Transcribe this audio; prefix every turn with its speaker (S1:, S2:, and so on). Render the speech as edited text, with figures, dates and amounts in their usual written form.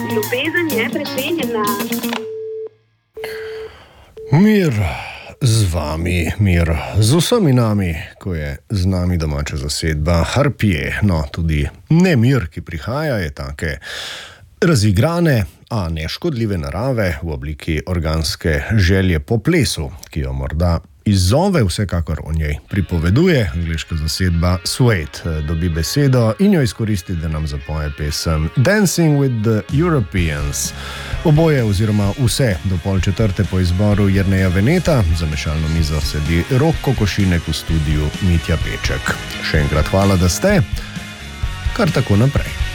S1: Ljubezen je precenjena.
S2: Mir z vami, mir z vsemi nami, ko je z nami domača zasedba Harpije. No, tudi nemir, ki prihaja, je take razigrane, a neškodljive narave v obliki organske želje po plesu, ki jo morda izzove, vsekakor o njej pripoveduje. Angleška zasedba Suede dobi besedo in jo izkoristi, da nam zapoje pesem Dancing with the Europeans. Oboje oziroma vse do 3:30 po izboru Jerneja Veneta, za mešalno mizo sedi Rok Kokošinek, v studiu Mitja Peček. Še enkrat hvala, da ste. Kar tako naprej.